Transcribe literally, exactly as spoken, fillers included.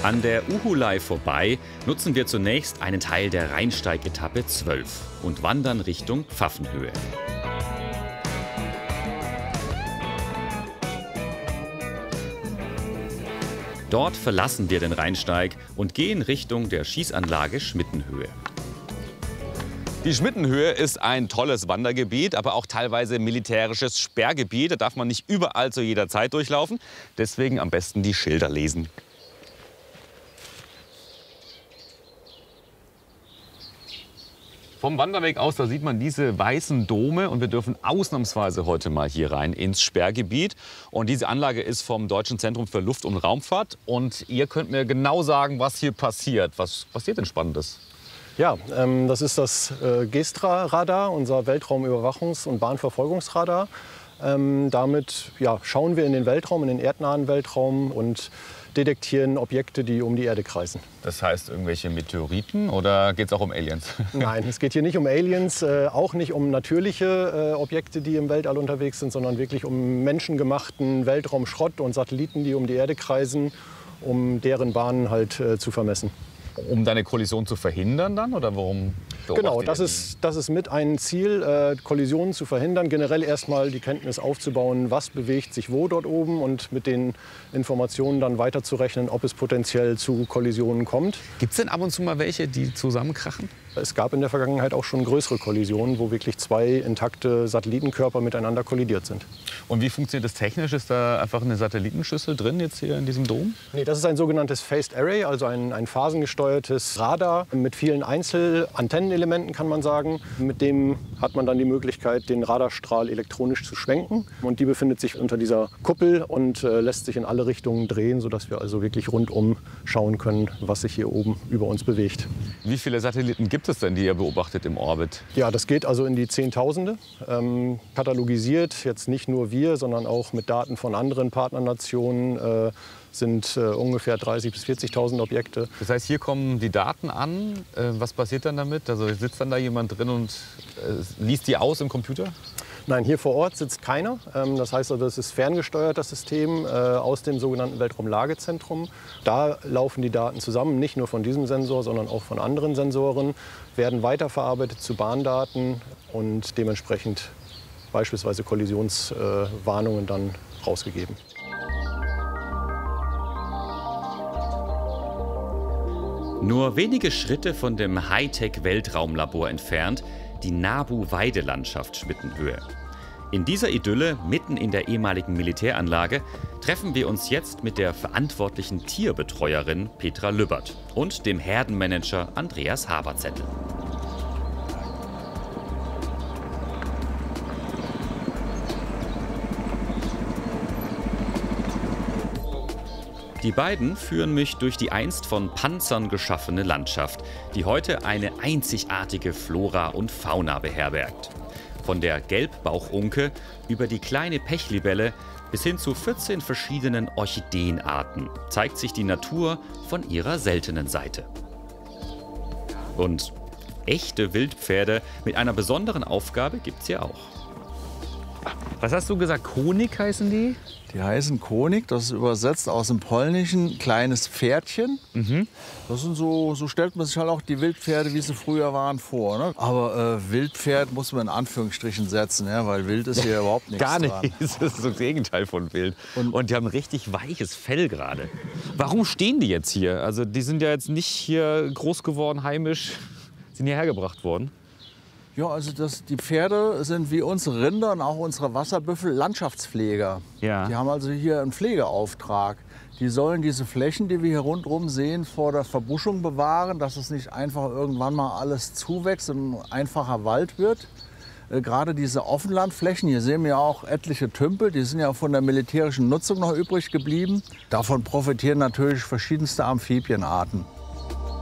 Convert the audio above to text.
An der Uhulei vorbei nutzen wir zunächst einen Teil der Rheinsteig-Etappe zwölf und wandern Richtung Pfaffenhöhe. Dort verlassen wir den Rheinsteig und gehen Richtung der Schießanlage Schmittenhöhe. Die Schmittenhöhe ist ein tolles Wandergebiet, aber auch teilweise militärisches Sperrgebiet. Da darf man nicht überall zu jeder Zeit durchlaufen. Deswegen am besten die Schilder lesen. Vom Wanderweg aus, da sieht man diese weißen Dome und wir dürfen ausnahmsweise heute mal hier rein ins Sperrgebiet. Und diese Anlage ist vom Deutschen Zentrum für Luft- und Raumfahrt. Und ihr könnt mir genau sagen, was hier passiert. Was passiert denn Spannendes? Ja, ähm, das ist das äh, GESTRA-Radar, unser Weltraumüberwachungs- und Bahnverfolgungsradar. Ähm, damit ja, schauen wir in den Weltraum, in den erdnahen Weltraum und detektieren Objekte, die um die Erde kreisen. Das heißt irgendwelche Meteoriten oder geht es auch um Aliens? Nein, es geht hier nicht um Aliens, äh, auch nicht um natürliche äh, Objekte, die im Weltall unterwegs sind, sondern wirklich um menschengemachten Weltraumschrott und Satelliten, die um die Erde kreisen, um deren Bahnen halt äh, zu vermessen. Um deine Kollision zu verhindern dann oder warum? Genau, das ist, das ist mit ein Ziel, äh, Kollisionen zu verhindern. Generell erstmal die Kenntnis aufzubauen, was bewegt sich wo dort oben und mit den Informationen dann weiterzurechnen, ob es potenziell zu Kollisionen kommt. Gibt es denn ab und zu mal welche, die zusammenkrachen? Es gab in der Vergangenheit auch schon größere Kollisionen, wo wirklich zwei intakte Satellitenkörper miteinander kollidiert sind. Und wie funktioniert das technisch? Ist da einfach eine Satellitenschüssel drin jetzt hier in diesem Dom? Nee, das ist ein sogenanntes Phased Array, also ein, ein phasengesteuertes Radar mit vielen Einzelantennenelementen, kann man sagen. Mit dem hat man dann die Möglichkeit, den Radarstrahl elektronisch zu schwenken. Und die befindet sich unter dieser Kuppel und äh, lässt sich in alle Richtungen drehen, sodass wir also wirklich rundum schauen können, was sich hier oben über uns bewegt. Wie viele Satelliten gibt es denn, die ihr beobachtet im Orbit? Ja, das geht also in die Zehntausende. Ähm, katalogisiert jetzt nicht nur wir, sondern auch mit Daten von anderen Partnernationen äh, sind äh, ungefähr dreißigtausend bis vierzigtausend Objekte. Das heißt, hier kommen die Daten an. Äh, was passiert dann damit? Also sitzt dann da jemand drin und äh, liest die aus im Computer? Nein, hier vor Ort sitzt keiner. Ähm, das heißt, also, das ist ferngesteuert, das System, äh, aus dem sogenannten Weltraumlagezentrum. Da laufen die Daten zusammen, nicht nur von diesem Sensor, sondern auch von anderen Sensoren, werden weiterverarbeitet zu Bahndaten und dementsprechend beispielsweise Kollisionswarnungen äh, dann rausgegeben. Nur wenige Schritte von dem Hightech-Weltraumlabor entfernt die Nabu-Weidelandschaft Schmittenhöhe. In dieser Idylle, mitten in der ehemaligen Militäranlage, treffen wir uns jetzt mit der verantwortlichen Tierbetreuerin Petra Lübbert und dem Herdenmanager Andreas Haberzettel. Die beiden führen mich durch die einst von Panzern geschaffene Landschaft, die heute eine einzigartige Flora und Fauna beherbergt. Von der Gelbbauchunke über die kleine Pechlibelle bis hin zu vierzehn verschiedenen Orchideenarten zeigt sich die Natur von ihrer seltenen Seite. Und echte Wildpferde mit einer besonderen Aufgabe gibt's hier auch. Was hast du gesagt? Konik heißen die? Die heißen Konik, das ist übersetzt aus dem Polnischen kleines Pferdchen. Mhm. Das sind so, so stellt man sich halt auch die Wildpferde, wie sie früher waren, vor. Ne? Aber äh, Wildpferd muss man in Anführungsstrichen setzen, ja, weil wild ist hier überhaupt nichts Gar nicht, dran. das ist das Gegenteil von wild. Und- Und die haben ein richtig weiches Fell gerade. Warum stehen die jetzt hier? Also die sind ja jetzt nicht hier groß geworden, heimisch, sind hierher gebracht worden. Ja, also das, die Pferde sind wie unsere Rinder und auch unsere Wasserbüffel Landschaftspfleger. Ja. Die haben also hier einen Pflegeauftrag. Die sollen diese Flächen, die wir hier rundherum sehen, vor der Verbuschung bewahren, dass es nicht einfach irgendwann mal alles zuwächst und ein einfacher Wald wird. Äh, gerade diese Offenlandflächen, hier sehen wir auch etliche Tümpel, die sind ja von der militärischen Nutzung noch übrig geblieben. Davon profitieren natürlich verschiedenste Amphibienarten.